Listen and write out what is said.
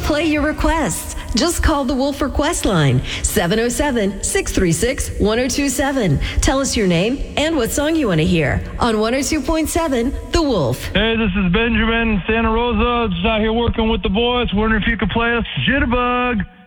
play your requests. Just call the Wolf Request line, 707-636-1027. Tell us your name and what song you want to hear on 102.7 The Wolf. Hey, this is Benjamin, Santa Rosa. Just out here working with the boys. Wondering if you could play us Jitterbug.